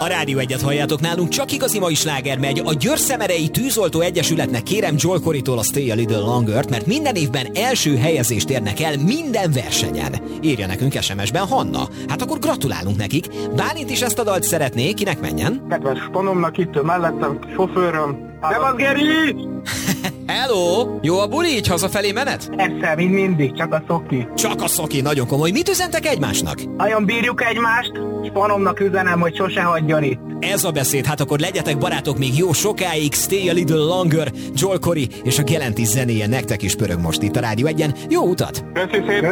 A Rádió Egyet halljátok, nálunk csak igazi mai sláger megy. A Győr-Szemerei Tűzoltó Egyesületnek kérem Joel Corrytól a Stay a Little Longer-t, mert minden évben első helyezést érnek el minden versenyen. Írja nekünk SMS-ben Hanna. Hát akkor gratulálunk nekik. Bálint is ezt a dalt szeretné, kinek menjen? Kedves panomnak itt mellettem, sofőröm. Szevasz, Geri! Hello! Jó a buli, így hazafelé menet? Persze, mint mindig, csak a szoki. Csak a szoki, nagyon komoly. Mit üzentek egymásnak? Nagyon bírjuk egymást, és panomnak üzenem, hogy sose hagyjon itt. Ez a beszéd, hát akkor legyetek barátok még jó sokáig. Stay a Little Longer, Joel Corry és a Gelentis zenéje nektek is pörög most itt a Rádió Egyen. Jó utat! Köszi szépen!